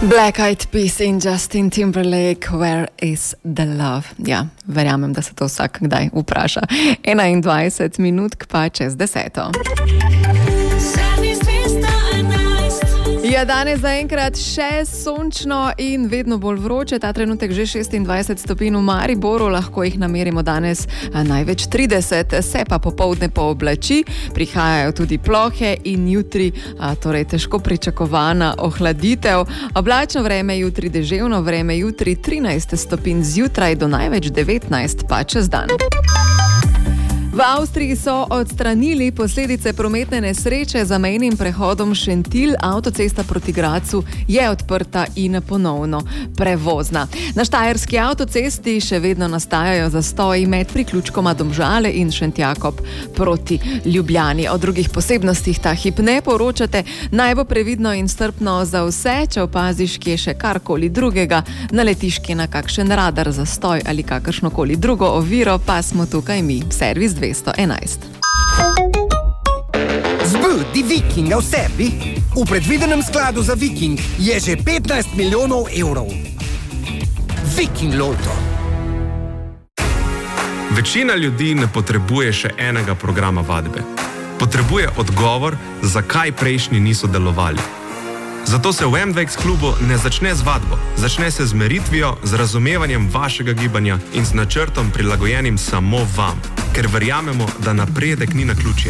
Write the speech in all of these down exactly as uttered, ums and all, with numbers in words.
Black Eyed Peas in Justin Timberlake, Where is the love? Ja, verjamem, da se to vsak kdaj vpraša. enaindvajset minut pa čez deseto. Ja, danes zaenkrat še sončno in vedno bolj vroče, ta trenutek že šestindvajset stopinj v Mariboru, lahko jih namerimo danes največ trideset, se pa popoldne pooblači, prihajajo tudi plohe in jutri, a, torej težko pričakovana ohladitev. Oblačno vreme jutri, deževno vreme jutri, trinajst stopinj zjutraj do največ devetnajst pa čez dan. V Avstriji so odstranili posledice prometne nesreče za mejnim prehodom Šentilj. Avtocesta proti Gracu je odprta in ponovno prevozna. Na štajerski avtocesti še vedno nastajajo zastoji med priključkoma Domžale in Šentjakob proti Ljubljani. O drugih posebnostih ta hip ne poročate. Naj bo previdno in strpno za vse, če opaziš kje še karkoli drugega, naletiš kje na kakšen radar, zastoj ali kakršnokoli drugo oviro, pa smo tukaj mi, servis dvesto enajst. Zbudi Vikinga v sebi. V predvidenem skladu za Viking je že petnajst milijonov evrov. Viking Loto. Večina ljudi ne potrebuje še enega programa vadbe. Potrebuje odgovor, zakaj prejšnji niso delovali. Zato se v M dva X klubu ne začne z vadbo, začne se z meritvijo, z razumevanjem vašega gibanja in z načrtom prilagojenim samo vam, ker verjamemo, da napredek ni naključje.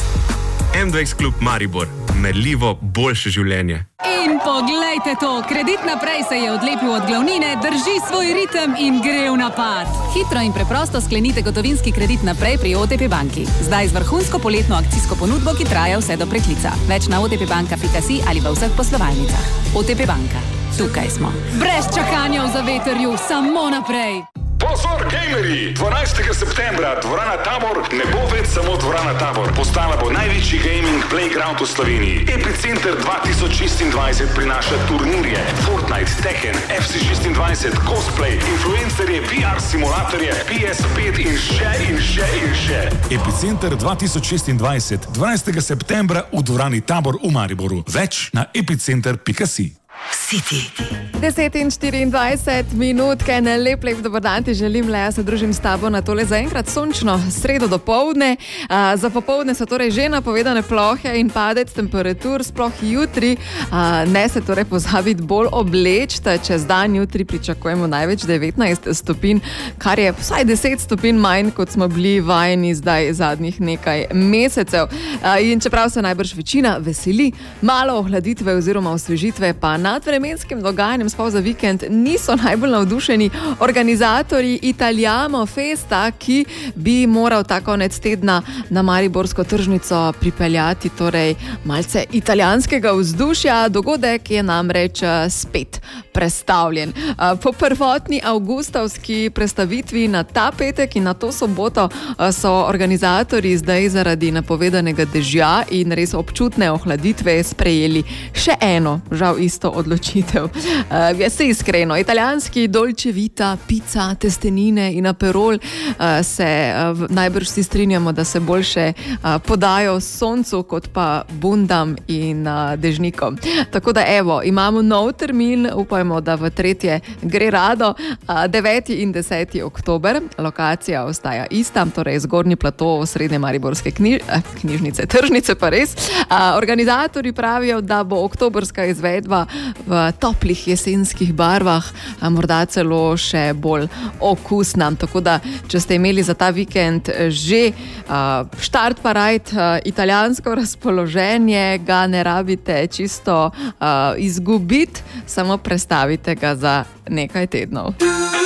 M dva X klub Maribor, merljivo boljše življenje. In poglejte to, Kredit naprej se je odlepil od glavnine, drži svoj ritem in gre v napad. Hitro in preprosto sklenite gotovinski kredit naprej pri O T P banki. Zdaj z vrhunsko poletno akcijsko ponudbo, ki traja vse do preklica. Več na otpbanka pika si ali v vseh poslovalnicah. O T P banka. Tukaj smo. Brez čakanja v zavetrju, samo naprej. Pozor, gamerji! dvanajstega septembra dvorana Tabor ne bo več samo dvorana Tabor. Postala bo največji gaming playground v Sloveniji. Epicenter dva tisoč šestindvajset prinaša turnirje, Fortnite, Tekken, F C šestindvajset, cosplay, influencerje, V R simulatorje, P S pet in še in še in še. Epicenter dva tisoč šestindvajset, dvanajstega septembra v dvorani Tabor v Mariboru. Več na epicenter pika si. City. deset in štiriindvajset minut, kaj ne lep, lep dober dan ti želim, Leja, se družim s tabo na tole zaenkrat sončno sredo do povdne. A, za popovdne so torej že napovedane plohe in padec temperatur, sploh jutri. A, ne se torej pozabiti bolj oblečta, čez dan jutri pričakujemo največ devetnajst stopinj, kar je vsaj deset stopinj manj, kot smo bili vajeni zdaj zadnjih nekaj mesecev. A, in čeprav se najbrž večina veseli, malo ohladitve oziroma osvežitve pa nad vremenskim dogajanjem sploh za vikend niso najbolj navdušeni organizatorji Italijamo Festa, ki bi moral ta konec tedna na mariborsko tržnico pripeljati torej malce italijanskega vzdušja. Dogodek je namreč spet prestavljen. Po prvotni avgustovski prestavitvi na ta petek in na to soboto so organizatorji zdaj zaradi napovedanega dežja in res občutne ohladitve sprejeli še eno, žal isto odločitev. Uh, ja, se iskreno, italijanski dolce vita, pica, testenine in aperol uh, se uh, najbrž vsi strinjamo, da se boljše uh, podajo soncu kot pa bundam in uh, dežnikom. Tako da evo, imamo nov termin, upajmo, da v tretje gre rado, uh, deveti in deseti oktober, lokacija ostaja ista, torej zgornji plato srednje mariborske knjiž, eh, knjižnice, tržnice pa res. Uh, organizatorji pravijo, da bo oktobrska izvedba v toplih jesenskih barvah, a morda celo še bolj okusna. Tako da, če ste imeli za ta vikend že uh, štart parajt, uh, italijansko razpoloženje, ga ne rabite čisto uh, izgubiti, samo prestavite ga za nekaj tednov.